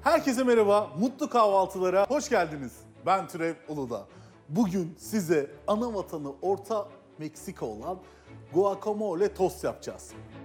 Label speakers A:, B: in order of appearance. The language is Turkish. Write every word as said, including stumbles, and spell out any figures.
A: Herkese merhaba, mutlu kahvaltılara hoş geldiniz. Ben Türev Uludağ. Bugün size ana vatanı Orta Meksika olan guacamole tost yapacağız.